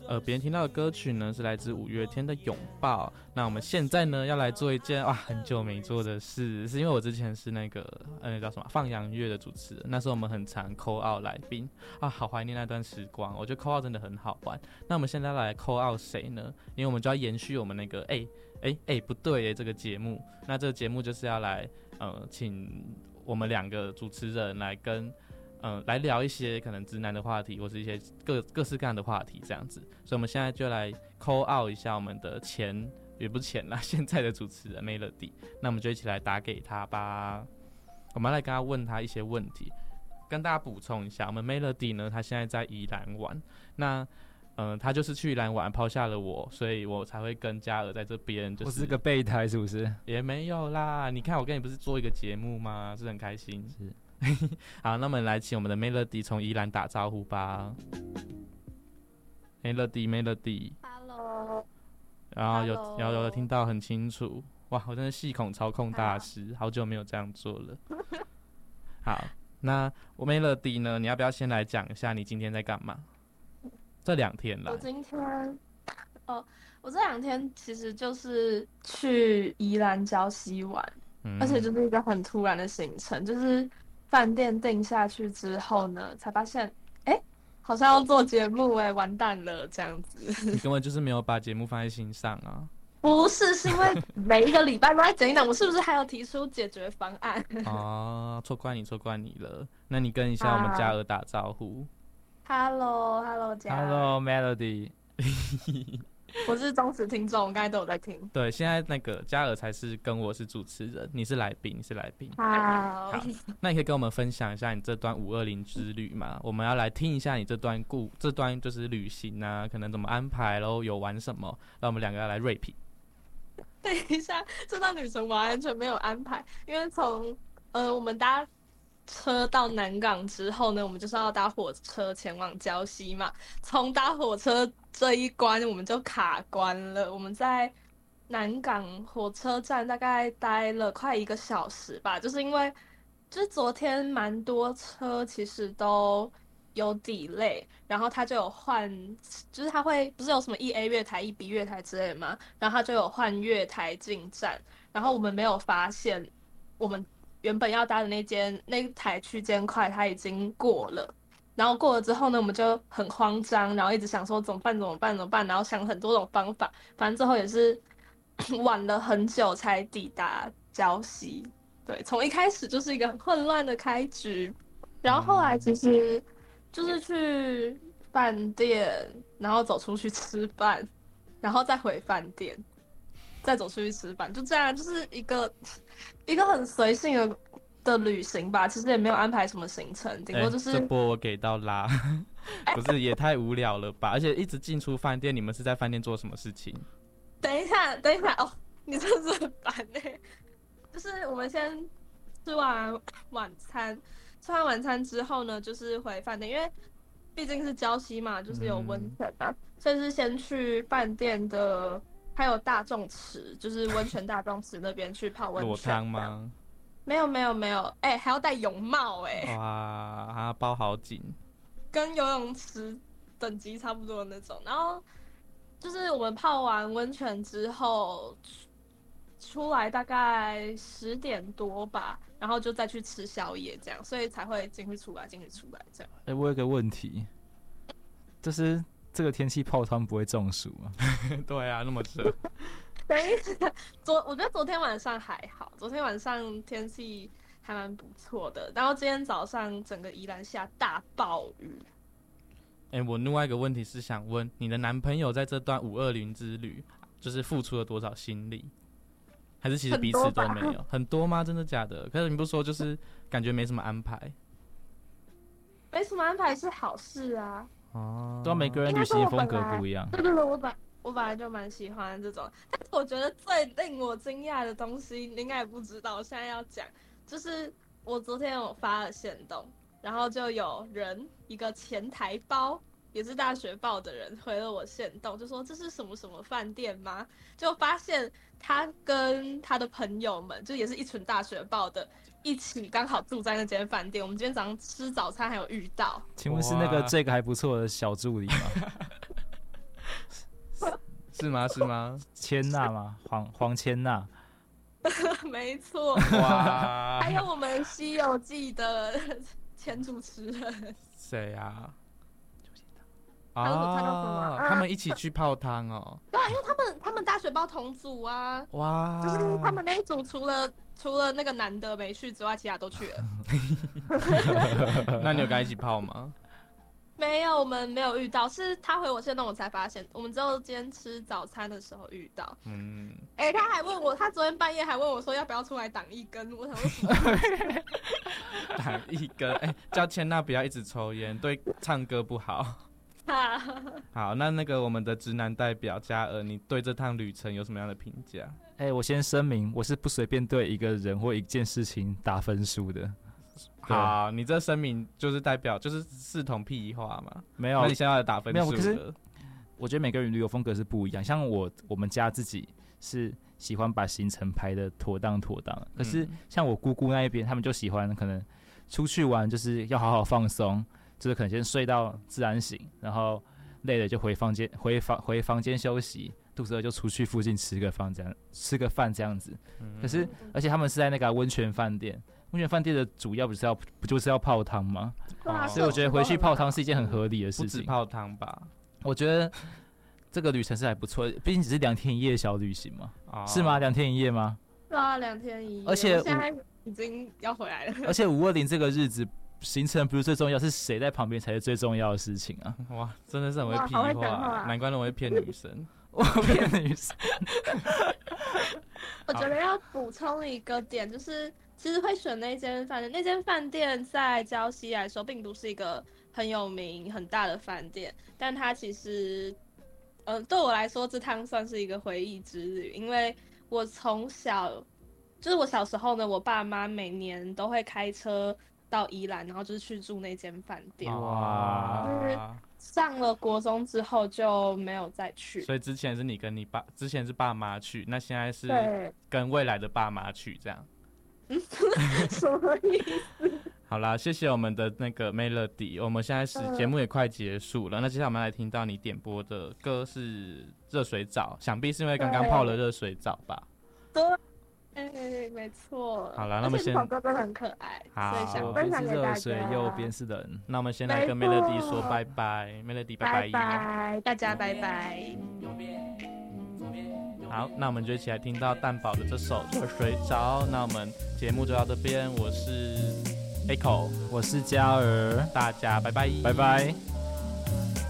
耳边听到的歌曲呢是来自五月天的《拥抱》。那我们现在呢要来做一件很久没做的事，是因为我之前是那个叫什么放洋乐的主持人，那时候我们很常 call out 来宾好怀念那段时光。我觉得 call out 真的很好玩。那我们现在来 call out 谁呢？因为我们就要延续我们那个不对耶这个节目。那这个节目就是要来请我们2个主持人来跟来聊一些可能直男的话题，或是一些各式各样的话题这样子。所以我们现在就来 call out 一下我们的也不是前啦，现在的主持人 Melody。那我们就一起来打给他吧。我们来跟他问他一些问题。跟大家补充一下，我们 Melody 呢，他现在在宜兰玩。那他就是去宜兰玩，抛下了我，所以我才会跟嘉儿在这边。就是我是个备胎，是不是？ 也没有啦，你看我跟你不是做一个节目吗？是很开心。 是。 好，那我们来请我们的 Melody 从宜兰打招呼吧。Melody， 然后有听到很清楚，哇，我真的细孔操控大师，好久没有这样做了。好，那我 Melody 呢？你要不要先来讲一下你今天在干嘛？这2天来， 我今天我这2天其实就是去宜兰礁溪玩，而且就是一个很突然的行程，就是饭店订下去之后呢，才发现，好像要做节目完蛋了这样子。 你根本就是没有把节目放在心上啊！ 不是，是因为每一个礼拜都在整一档，我是不是还有提出解决方案？ 错怪你了。那你跟一下我们嘉儿打招呼。 Hello， 嘉儿。 Hello Melody。 我是忠实听众，我刚才都有在听。 对，现在那个嘉儿才是跟我是主持人，你是来宾。 好， 那你可以跟我们分享一下你这段520之旅吗？我们要来听一下你这段就是旅行啊，可能怎么安排咯，有玩什么，让我们2个要来 rap。 等一下，这段旅程我完全没有安排，因为从我们搭车到南港之后呢，我们就是要搭火车前往礁溪嘛。从搭火车这一关我们就卡关了，我们在南港火车站大概待了快1个小时吧，就是因为就是昨天蛮多车其实都有 delay， 然后他就有换，就是他会不是有什么1A 月台1B 月台之类的吗？然后他就有换月台进站，然后我们没有发现我们原本要搭的那台区间快它已经过了，然后过了之后呢，我们就很慌张，然后一直想说怎么办，然后想很多种方法，反正最后也是晚了很久才抵达礁溪。对，从一开始就是一个很混乱的开局，然后后来其实就是去饭店，然后走出去吃饭，然后再回饭店，再走出去吃饭，就这样，就是一个很随性的旅行吧。其实也没有安排什么行程，顶多就是这波我给到拉，不是也太无聊了吧？而且一直进出饭店，你们是在饭店做什么事情？ 等一下哦，你真的是很烦欸。就是我们先吃完晚餐，吃完晚餐之后呢，就是回饭店，因为毕竟是礁溪嘛，就是有温泉嘛，所以是先去饭店的，还有大众池，就是温泉大众池那边去泡温泉。 裸汤吗？ 没有，还要戴泳帽哇，它包好紧， 跟游泳池等级差不多的那种。然后就是我们泡完温泉之后出来大概10点多吧，然后就再去吃宵夜，这样，所以才会进去出来这样。 我有个问题，就是这个天气泡汤不会中暑吗？ 对啊，那么热。 等一下，我觉得昨天晚上还好，昨天晚上天气还蛮不错的，然后今天早上整个宜兰下大暴雨。 我另外一个问题是想问，你的男朋友在这段520之旅，就是付出了多少心力？还是其实彼此都没有？很多吗？真的假的？可是你不说，就是感觉没什么安排。 没什么安排是好事啊。 对啊，每个人旅行风格不一样。 对，我本来就蛮喜欢这种，但是我觉得最令我惊讶的东西，你应该也不知道，我现在要讲，就是我昨天有发了限动，然后就有人一个前台胞，也是大学报的人回了我限动，就说这是什么什么饭店吗？就发现他跟他的朋友们，就也是一群大学报的，一起刚好住在那间饭店。我们今天早上吃早餐还有遇到。 请问是那个这个还不错的小助理吗？ 是吗？是吗？ 千娜嘛，黄千娜。 没错。 哇， 还有我们《西游记》的前主持人， 谁啊？ 他叫什么他们一起去泡汤哦。 对啊，因为他们大学包同组啊， 哇， 就是他们那一组除了那个男的没去之外，其他都去了。 那你有跟他一起泡吗？ 没有，我们没有遇到，是他回我线动我才发现，我们只有今天吃早餐的时候遇到。他还问我，他昨天半夜还问我说要不要出来挡一根，我想说什么？ 挡一根，叫千娜不要一直抽烟，对唱歌不好。好，那个我们的直男代表嘉儿，你对这趟旅程有什么样的评价？ 我先声明，我是不随便对一个人或一件事情打分数的。 好，你这声明就是代表就是视同屁话嘛？ 没有， 那你现在要打分数了？ 没有，可是我觉得每个人旅游风格是不一样。像我们家自己是喜欢把行程排得妥当，可是像我姑姑那一边，他们就喜欢可能出去玩就是要好好放松，就是可能先睡到自然醒，然后累了就回房间休息，肚子饿就出去附近吃个饭这样子。可是而且他们是在那个温泉饭店。温泉饭店的主要不就是要泡汤吗？所以我觉得回去泡汤是一件很合理的事情。 不止泡汤吧？ 我觉得这个旅程是还不错，毕竟只是2天1夜小旅行嘛，是吗？2天1夜吗？ 对啊，2天1夜。 而且现在已经要回来了。 而且520这个日子，行程不是最重要，是谁在旁边才是最重要的事情啊！ 哇，真的是很会屁话，难怪我会骗女生。 我骗女生。 我觉得要补充一个点，就是其实会选那间饭店在礁溪来说，并不是一个很有名很大的饭店，但它其实，对我来说，这趟算是一个回忆之旅，因为我从小，就是我小时候呢，我爸妈每年都会开车到宜兰，然后就是去住那间饭店。 哇！ 上了国中之后就没有再去， 所以之前是你跟之前是爸妈去，那现在是跟未来的爸妈去这样。 什么意思？ 好啦，谢谢我们的那个 Melody， 我们现在节目也快结束了，那接下来我们来听到你点播的歌是热水澡，想必是因为刚刚泡了热水澡吧？ 对，没错。 好了，那么这首歌真的很可爱，所以想分享给大家。 左边是热水，右边是人。 那我们先来跟 Melody 说拜拜 ，Melody 拜拜，大家拜拜。 好，那我们就一起来听到蛋堡的这首《热水澡》。那我们节目就到这边，我是 Echo， 我是嘉儿， 大家拜拜， 拜拜。